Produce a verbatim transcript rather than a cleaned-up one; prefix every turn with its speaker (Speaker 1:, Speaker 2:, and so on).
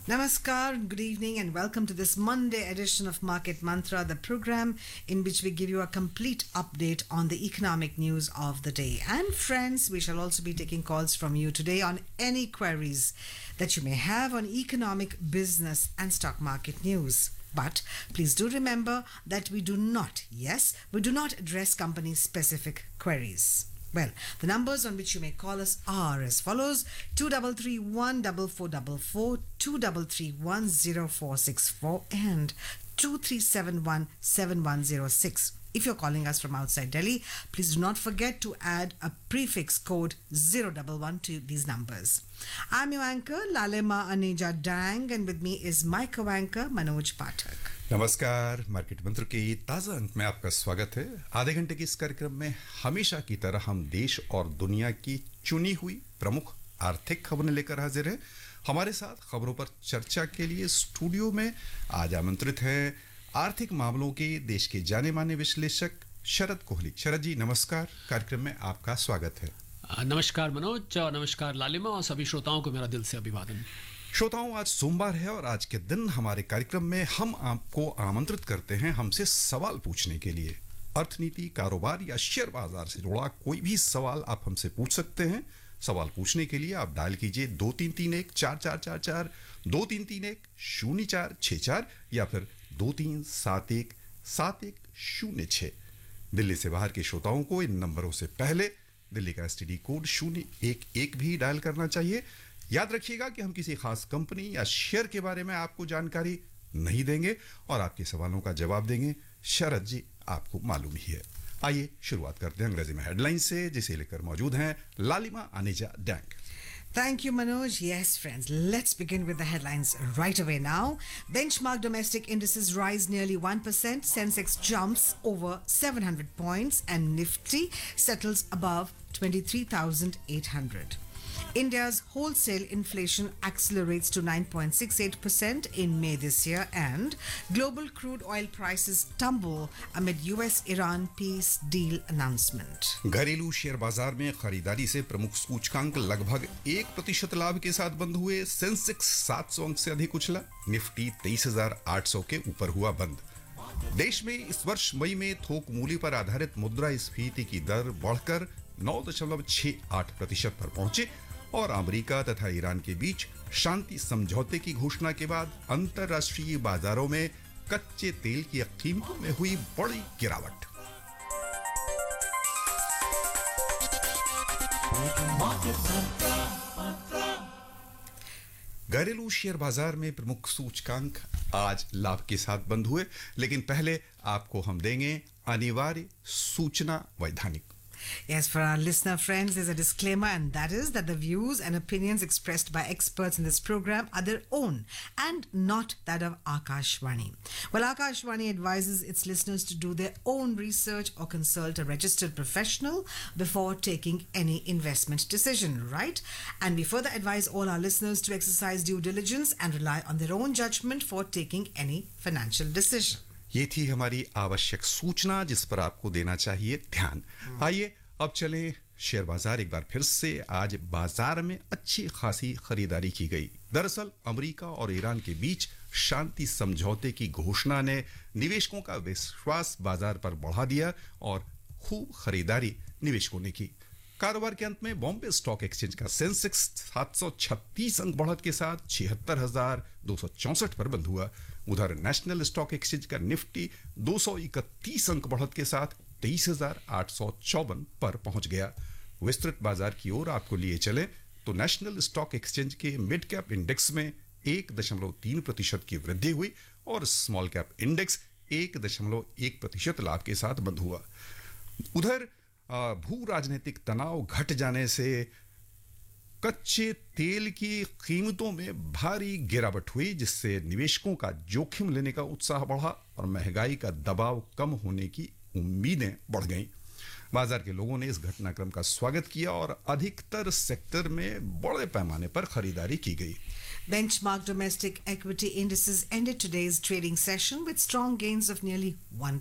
Speaker 1: Namaskar, good evening, and welcome to this Monday edition of Market Mantra, the program in which we give you a complete update on the economic news of the day. And friends, we shall also be taking calls from you today on any queries that you may have on economic, business, and stock market news. But please do remember that we do not, yes, we do not address company-specific queries. Well, the numbers on which you may call us are as follows: two three three one four four four four, two three three one zero four six four, and two three seven one seven one zero six. If you're calling us from outside Delhi, please do not forget to add a prefix code zero one one to these numbers. I'm your anchor, Lalema Aneja Dang, and with me is my co-anchor, Manoj Pathak.
Speaker 2: नमस्कार, market मंत्र के ताज़ा अंक में आपका स्वागत है। आधे घंटे के इस कार्यक्रम में हमेशा की तरह हम देश और दुनिया की चुनी हुई प्रमुख आर्थिक खबरें लेकर हाजिर हैं। हमारे साथ खबरों पर चर्चा के लिए स्टूडियो में आज आमंत्रित हैं आर्थिक मामलों के देश के जाने माने विश्लेषक शरद कोहली। शरद जी नमस्कार, कार्यक्रम में आपका स्वागत है।
Speaker 3: नमस्कार मनोज और नमस्कार लालिमा और सभी श्रोताओं को मेरा दिल से अभिवादन।
Speaker 2: श्रोताओं, आज सोमवार है और आज के दिन हमारे कार्यक्रम में हम आपको आमंत्रित करते हैं हमसे सवाल पूछने के लिए। अर्थनीति, कारोबार या शेयर बाजार से जुड़ा कोई भी सवाल आप हमसे पूछ सकते हैं। सवाल पूछने के लिए आप डायल कीजिए दो तीन तीन एक चार चार चार चार, दो तीन तीन एक शून्य चार छः चार या फिर दो तीन सात एक सात एक शून्य छः। दिल्ली से बाहर के श्रोताओं को इन नंबरों से पहले दिल्ली का एसटीडी कोड शून्य एक एक भी डायल करना चाहिए। याद रखिएगा कि हम किसी खास कंपनी या शेयर के बारे में आपको जानकारी नहीं देंगे और आपके सवालों का जवाब देंगे शरद जी, आपको मालूम ही है। आइए शुरुआत करते हैं अंग्रेजी में हेडलाइन से, जिसे लेकर मौजूद हैं लालिमा Aneja dang.
Speaker 1: Thank you, Manoj. Yes, friends, let's begin with the headlines right away now. Benchmark domestic indices rise nearly one percent, Sensex jumps over seven hundred points, and Nifty settles above twenty-three thousand eight hundred. India's wholesale inflation accelerates to nine point six eight percent in May this year, and global crude oil prices tumble amid U S Iran peace deal announcement.
Speaker 2: घरेलू share बाजार में खरीदारी से प्रमुख सूचकांक लगभग एक प्रतिशत लाभ के साथ बंद हुए। सेंसेक्स सात सौ अंक से अधिक उछला, निफ्टी तेईस हजार आठ सौ के ऊपर हुआ बंद। देश में इस वर्ष मई में थोक मूल्य पर आधारित मुद्रास्फीति की दर बढ़कर नौ दशमलव छह आठ प्रतिशत पर पहुंचे और अमेरिका तथा ईरान के बीच शांति समझौते की घोषणा के बाद अंतर्राष्ट्रीय बाजारों में कच्चे तेल की कीमतों में हुई बड़ी गिरावट। घरेलू शेयर बाजार में प्रमुख सूचकांक आज लाभ के साथ बंद हुए, लेकिन पहले आपको हम देंगे अनिवार्य सूचना वैधानिक।
Speaker 1: Yes, for our listener friends, there's a disclaimer, and that is that the views and opinions expressed by experts in this program are their own and not that of Akashvani. Well, Akashvani advises its listeners to do their own research or consult a registered professional before taking any investment decision, right? And we further advise all our listeners to exercise due diligence and rely on their own judgment for taking any financial decision.
Speaker 2: ये थी हमारी आवश्यक सूचना जिस पर आपको देना चाहिए ध्यान। आइए अब चलें शेयर बाजार। एक बार फिर से आज बाजार में अच्छी खासी खरीदारी की गई। दरअसल अमेरिका और ईरान के बीच शांति समझौते की घोषणा ने निवेशकों का विश्वास बाजार पर बढ़ा दिया और खूब खरीदारी निवेशकों ने की। कारोबार के अंत में बॉम्बे स्टॉक एक्सचेंज का सेंसेक्स सात सौ छत्तीस अंक बढ़त के साथ छिहत्तर हजार दो सौ चौसठ पर बंद हुआ। उधर नेशनल स्टॉक एक्सचेंज का निफ्टी दो सौ इकतीस अंक बढ़त के साथ तेईस हजार आठ सौ चौवन पर पहुंच गया। विस्तृत बाजार की ओर आपको लिए चले तो नेशनल स्टॉक एक्सचेंज के मिड कैप इंडेक्स में एक दशमलव तीन प्रतिशत की वृद्धि हुई और स्मॉल कैप इंडेक्स एक दशमलव एक प्रतिशत लाभ के साथ बंद हुआ। उधर भू राजनीतिक तनाव घट जाने से कच्चे तेल की कीमतों में भारी गिरावट हुई, जिससे निवेशकों का जोखिम लेने का उत्साह बढ़ा और महंगाई का दबाव कम होने की उम्मीदें बढ़ गईं। बाजार के लोगों ने इस घटनाक्रम का स्वागत किया और अधिकतर सेक्टर में बड़े पैमाने पर खरीदारी की गई।
Speaker 1: Benchmark domestic equity indices ended today's trading session with strong gains of nearly one